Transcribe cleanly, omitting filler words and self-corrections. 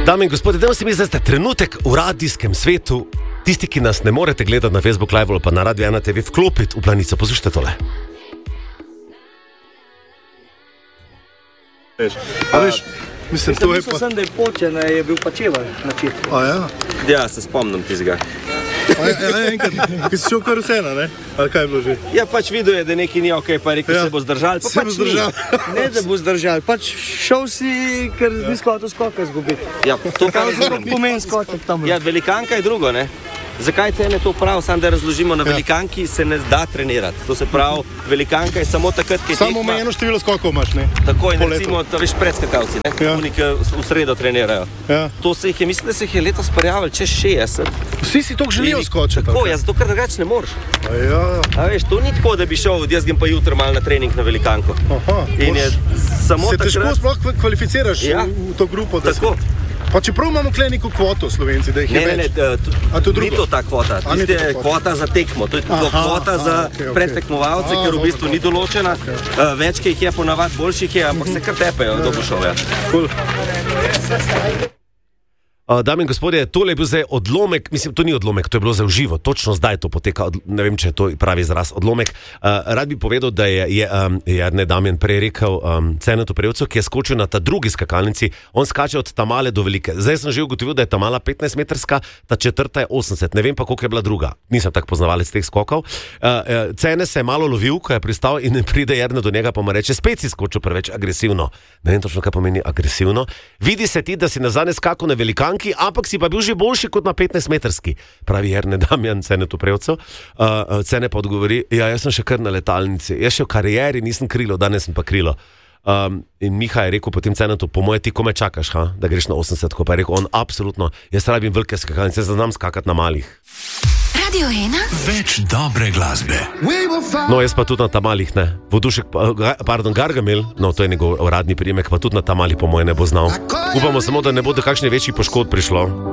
Dame in gospodje, dajmo si mi zdaj trenutek v radijskem svetu. Tisti, ki nas ne morete gledati na Facebook Live ali pa na Radio 1 TV, vklopiti v planico. Poslušajte tole. Mislim, to je pa... Sem, da je počen, je bil pa čevar na četku. Ja, se spomnim tizga. Enkrat, ki si šel kar vsena, ne? Ali kaj je bilo že? Ja, pač videl je, da nekaj ni okej, pa je rekel, se bo zdržal. Pa se bo zdržal. Ne, da bo zdržal, pač šel si, ker bi skotil skoka zgubiti. Ja, to pa razumem. Pomen skoček tam. Ja, velikanka je drugo, ne? Zakaj Cene to prav, samo da razložimo, na velikanki se ne da trenirati. To se pravi, velikanka je samo takrat, ki je tekma. Samo omejeno število skokov imaš, ne? Tako in recimo, to veš predskakalci, ne? Oni, ki v sredo trenirajo. To se jih je, mislim, da se jih je letos prijavili čez 60. Vsi si toliko želijo skočiti. Tako, ja, zato ker drugače ne moreš. A veš, to ni tako, da bi šel, jaz grem pa jutri malo na trening na velikanko. In je samo se takrat... Se težko sploh kvalificiraš v to grupo, da tako. Pa čeprav imamo tukaj neko kvoto Slovenci, da jih je več. Ni to ta kvota, to je kvota za tekmo, to je kvota za predtekmovalce, ker v bistvu ni določena. Več, ki jih je ponavadi, boljših je, ampak se kar tepejo do Bušove. Dame in gospodje, tole je bil zdaj odlomek, mislim, to ni odlomek, to je bilo za uživo, točno zdaj to poteka, ne vem, če je to pravi izraz, odlomek. Rad bi povedal, da je Jernej Damjan prej rekel Cenetu Prevcu, ki je skočil na ta drugi skakalnici, on skače od ta male do velike. Zdaj sem že ugotovil, da je ta mala 15-metrska, ta četrta je 80, ne vem pa, koliko je bila druga. Nisem tak poznavalec teh skokov. Cene se je malo lovil, ko je pristal in pride Jernej do njega, pa mu reče, spet si skočil preveč agresivno. Ne vem točno, kaj pomeni agresivno. Vidi se ti, da si nazadnje skakal na velikanki, ampak si pa bil že boljši kot na 15-metrski, pravi Jernej Damjan Cenetu Prevcu. Cene pa odgovori, ja, jaz sem še kar na letalnici, jaz še v karieri nisem krilo, danes sem pa krilo. In Miha je rekel potem Cenetu, po moje ti kome čakaš, da greš na 80, ko pa je rekel on, absolutno, jaz rabim velike skakalnice, znam skakati na malih. Radio 1? Več dobre glasbe. No, jaz pa tudi na tamalih ne. Gargamel, no to je njegov uradni prijemek, pa tudi na tamalih po moje ne bo znal. Upamo samo, da ne bo do kakšne večji poškodb prišlo.